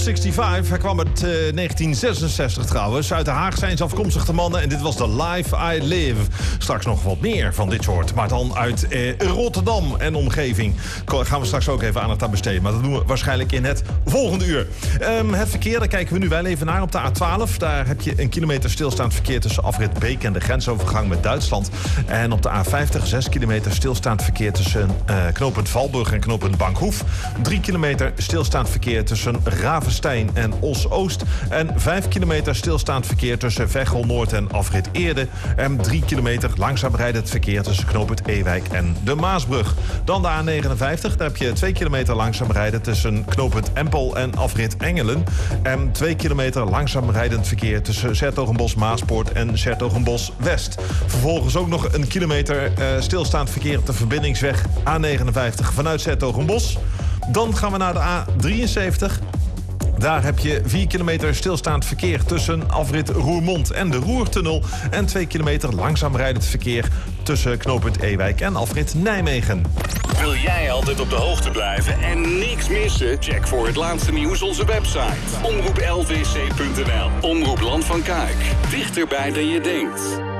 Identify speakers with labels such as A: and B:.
A: 65, hij kwam uit 1966 trouwens. Uit Den Haag zijn ze afkomstig de mannen. En dit was The Life I Live. Straks nog wat meer van dit soort. Maar dan uit Rotterdam en omgeving. Gaan we straks ook even aandacht aan besteden. Maar dat doen we waarschijnlijk in het volgende uur. Het verkeer, daar kijken we nu wel even naar. Op de A12, daar heb je een kilometer stilstaand verkeer tussen afrit Beek en de grensovergang met Duitsland. En op de A50, 6 kilometer stilstaand verkeer tussen knooppunt Valburg en knooppunt Bankhoef. 3 kilometer stilstaand verkeer tussen Ravenstein en Os-Oost. En 5 kilometer stilstaand verkeer tussen Veghel Noord en afrit Eerde. En 3 kilometer langzaam rijdend verkeer tussen knooppunt Ewijk en de Maasbrug. Dan de A59, daar heb je 2 kilometer langzaam rijden tussen knooppunt Empel en afrit Engelen. En 2 kilometer langzaam rijdend verkeer tussen 's Maaspoort en 's West. Vervolgens ook nog een kilometer stilstaand verkeer op de verbindingsweg A59 vanuit 's. Dan gaan we naar de A73. Daar heb je 4 kilometer stilstaand verkeer tussen afrit Roermond en de Roertunnel. En 2 kilometer langzaam rijdend verkeer tussen knooppunt Ewijk en afrit Nijmegen.
B: Wil jij altijd op de hoogte blijven en niks missen? Check voor het laatste nieuws onze website. omroeplvc.nl. Omroep Land van Kuik. Dichterbij dan je denkt.